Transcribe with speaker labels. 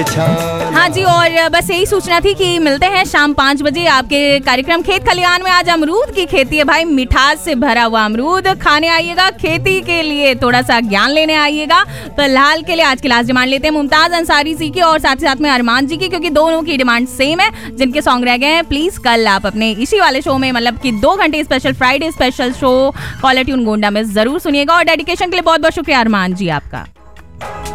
Speaker 1: हाँ जी, और बस यही सूचना थी कि मिलते हैं शाम 5 बजे आपके कार्यक्रम खेत खलियान में। आज अमरूद की खेती है भाई, मिठास से भरा हुआ अमरूद खाने आइएगा, खेती के लिए थोड़ा सा ज्ञान लेने आइएगा। फिलहाल के लिए आज की लास्ट डिमांड लेते हैं मुमताज अंसारी जी की और साथ ही साथ में अरमान जी की, क्योंकि दोनों की डिमांड सेम है। जिनके सॉन्ग रह गए हैं प्लीज कल आप अपने इसी वाले शो में, मतलब कि 2 घंटे special Friday special show caller tune Gonda में जरूर सुनिएगा। और डेडिकेशन के लिए बहुत बहुत शुक्रिया अरमान जी आपका।